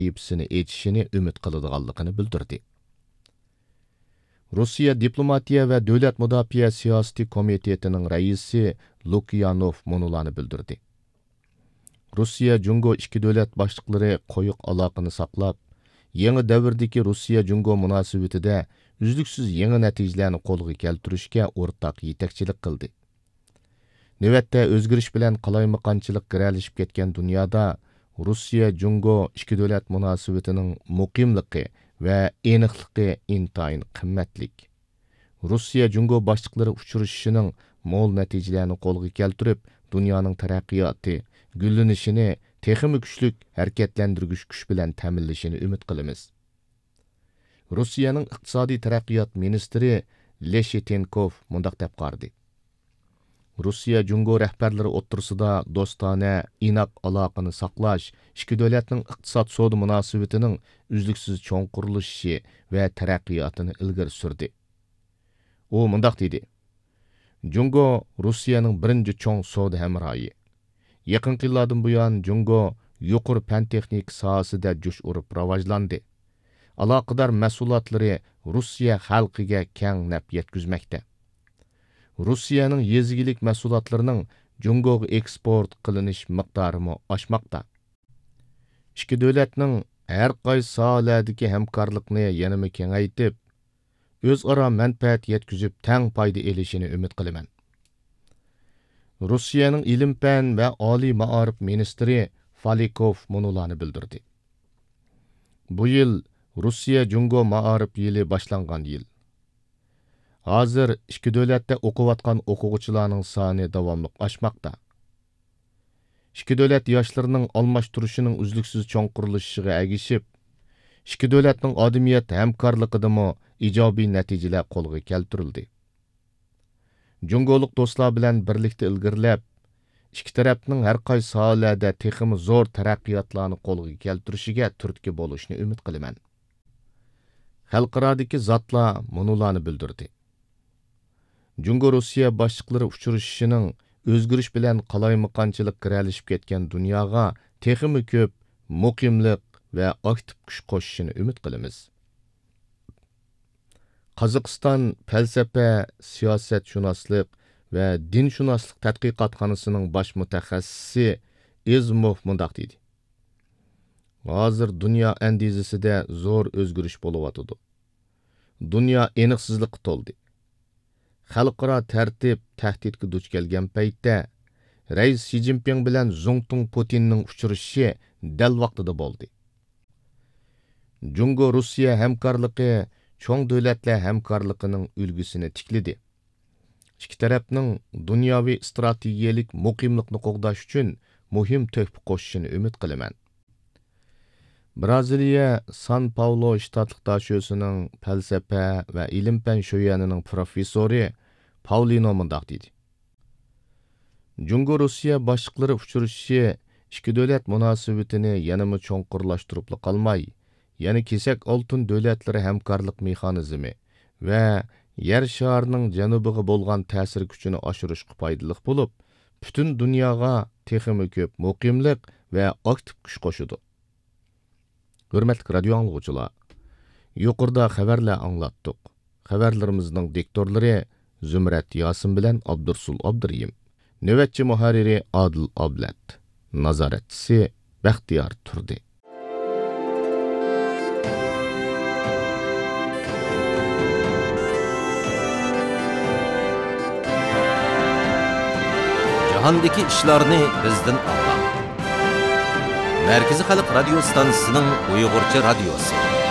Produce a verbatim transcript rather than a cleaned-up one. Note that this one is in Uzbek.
sahifasini etishini ümid qiladiganligini bildirdi. Rossiya Diplomatiya va Davlat Mudofaa Siyosati komitetining raisi Lukyanov munolarni bildirdi. Rossiya Jungo ikki davlat boshliqlari qo'yiq aloqani saqlab, yangi davrdagi Rossiya Jungo munosabatida uzluksiz yangi natijalarni qo'lga keltirishga o'rtaq yetakchilik qildi. Navbatda o'zgarish bilan qalaymaqonchilik giralishib ketgan dunyoda Rossiya Jungo ikki davlat munosabatining muqimligi va aniqligi intayin qimmatlik. Rossiya Jungo boshliqlari uchrashishining mo'l natijalarini qo'lga keltirib, dunyoning taraqqiyoti, gullanishini texnik kuchlik harakatlantirgich kuch bilan ta'minlashini umid qilamiz. Rossiyaning iqtisodiy taraqqiyot ministri Leshetenkov mundaq deb qardi. Rossiya Jungo rahbarlari o'ttirisida do'stona, inoq aloqani saqlash, ikki davlatning iqtisod savdo munosabatining uzluksiz cho'nqurishi va taraqqiyotini ilgari surdi. U mundaq dedi: Jungo Rossiyaning birinchi cho'ng savdo hamrohi. Yaqinqi yillardan buyon Jungo yuqori fan texnik sohasida jush urib rivojlandi. Aloqador mas'ulotlari Rossiya xalqiga keng naf yetkazmoqda. Rossiyaning yezigilik mahsulotlarining Jungoga eksport qilinish miqdori oshmoqda. Ikki davlatning har qaysi sohalardagi hamkorlikni yanada kengaytirib, o'zaro manfaat yetkazib, teng foyda olishini umid qilaman. Rossiyaning ilm-fan va oliy ma'arif ministri Falikov munolarni bildirdi. Bu yil Rossiya Jungo ma'arif yili boshlangan yil. Hozir ikki davlatda o'qiyotgan o'quvchilarning soni davomli oshmoqda. Ikki davlat yoshlarining almashtirishining uzluksiz cho'nqurilishiga ergishib, ikki davlatning odamiyat hamkorligidami ijobiy natijalar qo'lga keltirildi. Jungolik do'stlar bilan birlikda ilgirlab, ikki tarafning har qaysi sohalarda texmi zo'r taraqqiyotlarni qo'lga keltirishiga turtki bo'lishni umid qilaman. Xalqarodagi zotlar munolarni bildirdi. Jungo Rossiya boshliqlari uchrashishining o'zgarish bilan qalaymaqonchilik giralishib ketgan dunyoga texmi ko'p muqimlik va aktiv kuch qo'shishini umid qilamiz. Qozog'iston falsafa, siyosatshunoslik va dinshunoslik tadqiqotxonasining bosh mutaxassisi Ezmov mundaq dedi. Hozir dunyo andizasida zo'r o'zgarish bo'layotdi. Dunyo aniqsizlikka to'ldi. Xalqaro tartib tahdidga duch kelgan paytda Rais Xi Jinping bilan Zongtung Putinning uchrashishi dal vaqtida bo'ldi. Jungo Rossiya hamkorligi cho'ng davlatlar hamkorligining ulgusini tiklidi. Ikki tarafning dunyoviy strategiyalik muqimlikni qo'g'dash uchun muhim tuhfa qo'shishini umid qilaman. Braziliya San Paulo shtatlik dashosining falsafa va ilm-fan sho'yanining professori Paulino mundaq dedi. Jungo Rossiya boshliqlari uchrashishi ikki davlat munosabatini yanada cho'nqurlashtirib qolmay, yana kesak oltin davlatlari hamkorlik mexanizmi va yer sharining janubiga bo'lgan ta'sir kuchini oshirishga foydali bo'lib, butun dunyoga texmi ko'p muqimlik va aktiv kuch qo'shadi. Hurmatli radio anglovchilar, yuqorida xabarlar anglatdik. Xabarlarimizning diktorlari Zumrat Yosin bilan Abdursul Abduriyim. Navbatchi muharriri Adil Ablat. Nazoratchisi Baxtiyor Turdi. Jahondagi ishlarni bizdan anglang. Merkezi Xalq Radio stansiyasining Uyg'urcha radiosi.